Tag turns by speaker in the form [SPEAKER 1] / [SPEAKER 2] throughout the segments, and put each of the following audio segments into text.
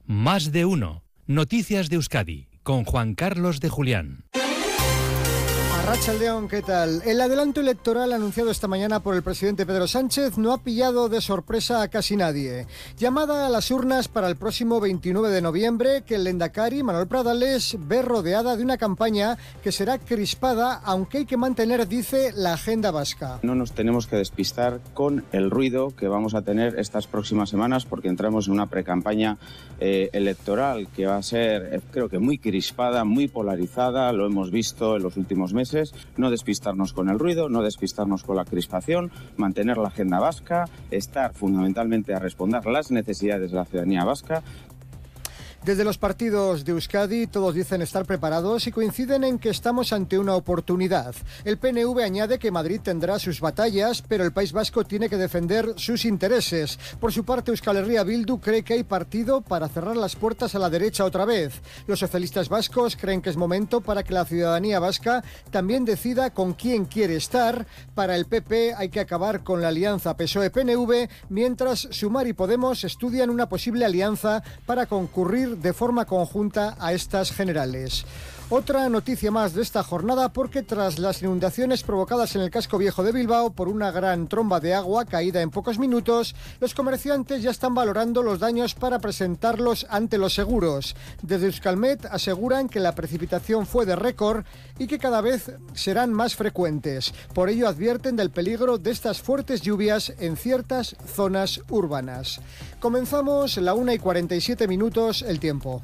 [SPEAKER 1] Más de uno. Noticias de Euskadi, con Juan Carlos de Julián.
[SPEAKER 2] Arratsaldeon, ¿qué tal? El adelanto electoral anunciado esta mañana por el presidente Pedro Sánchez no ha pillado de sorpresa a casi nadie. Llamada a las urnas para el próximo 29 de noviembre, que el lehendakari Manuel Pradales ve rodeada de una campaña que será crispada, aunque hay que mantener, dice, la agenda vasca.
[SPEAKER 3] No nos tenemos que despistar con el ruido que vamos a tener estas próximas semanas, porque entramos en una precampaña electoral que va a ser, creo que muy crispada, muy polarizada, lo hemos visto en los últimos meses. No despistarnos con el ruido, no despistarnos con la crispación, mantener la agenda vasca, estar fundamentalmente a responder las necesidades de la ciudadanía vasca.
[SPEAKER 2] Desde los partidos de Euskadi todos dicen estar preparados y coinciden en que estamos ante una oportunidad. El PNV añade que Madrid tendrá sus batallas, pero el País Vasco tiene que defender sus intereses. Por su parte, Euskal Herria Bildu cree que hay partido para cerrar las puertas a la derecha otra vez. Los socialistas vascos creen que es momento para que la ciudadanía vasca también decida con quién quiere estar. Para el PP hay que acabar con la alianza PSOE-PNV, mientras Sumar y Podemos estudian una posible alianza para concurrir de forma conjunta a estas generales. Otra noticia más de esta jornada, porque tras las inundaciones provocadas en el casco viejo de Bilbao por una gran tromba de agua caída en pocos minutos, los comerciantes ya están valorando los daños para presentarlos ante los seguros. Desde Euskalmet aseguran que la precipitación fue de récord y que cada vez serán más frecuentes. Por ello advierten del peligro de estas fuertes lluvias en ciertas zonas urbanas. Comenzamos la 1:47, el tiempo.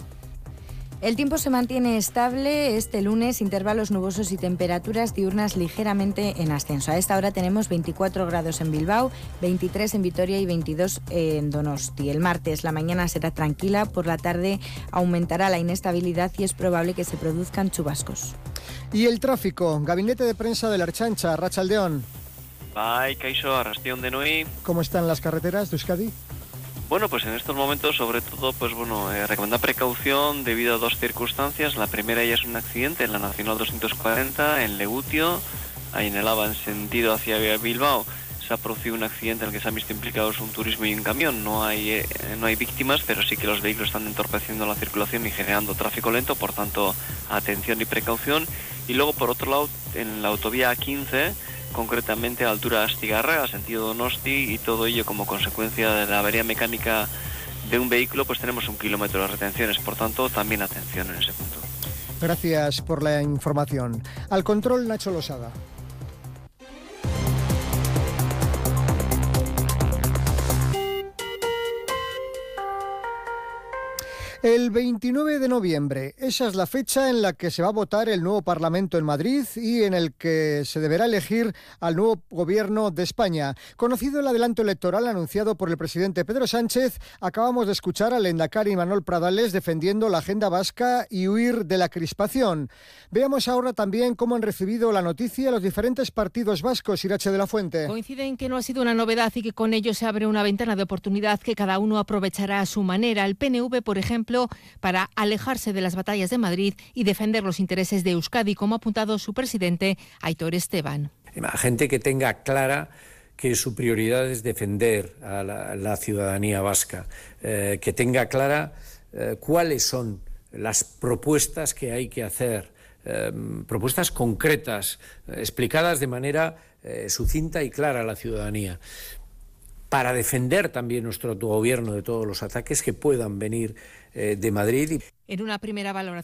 [SPEAKER 4] El tiempo se mantiene estable este lunes, intervalos nubosos y temperaturas diurnas ligeramente en ascenso. A esta hora tenemos 24 grados en Bilbao, 23 en Vitoria y 22 en Donosti. El martes la mañana será tranquila, por la tarde aumentará la inestabilidad y es probable que se produzcan chubascos.
[SPEAKER 2] Y el tráfico, gabinete de prensa de la Ertzaintza, Arratsaldeon.
[SPEAKER 5] Bai, kaixo, arrastion denoi.
[SPEAKER 2] ¿Cómo están las carreteras de Euskadi?
[SPEAKER 5] Bueno, pues en estos momentos, sobre todo, recomendar precaución debido a dos circunstancias. La primera ya es un accidente en la Nacional 240, en Legutio, ahí en el AVA en sentido hacia Bilbao. Se ha producido un accidente en el que se han visto implicados un turismo y un camión. No hay víctimas, pero sí que los vehículos están entorpeciendo la circulación y generando tráfico lento, por tanto, atención y precaución. Y luego, por otro lado, en la autovía A15, concretamente a altura Astigarraga, sentido Donosti, y todo ello como consecuencia de la avería mecánica de un vehículo, pues tenemos 1 kilómetro de retenciones, por tanto también atención en ese punto.
[SPEAKER 2] Gracias por la información. Al control, Nacho Losada. El 29 de noviembre, esa es la fecha en la que se va a votar el nuevo Parlamento en Madrid y en el que se deberá elegir al nuevo gobierno de España. Conocido el adelanto electoral anunciado por el presidente Pedro Sánchez, acabamos de escuchar al lehendakari Manuel Pradales defendiendo la agenda vasca y huir de la crispación. Veamos ahora también cómo han recibido la noticia los diferentes partidos vascos. Irache de la Fuente.
[SPEAKER 6] Coinciden que no ha sido una novedad y que con ello se abre una ventana de oportunidad que cada uno aprovechará a su manera. El PNV, por ejemplo, para alejarse de las batallas de Madrid y defender los intereses de Euskadi, como ha apuntado su presidente Aitor Esteban.
[SPEAKER 7] Gente que tenga clara que su prioridad es defender a la ciudadanía vasca, que tenga clara cuáles son las propuestas que hay que hacer, propuestas concretas, explicadas de manera sucinta y clara a la ciudadanía, para defender también nuestro autogobierno de todos los ataques que puedan venir de Madrid.
[SPEAKER 6] En una primera valoración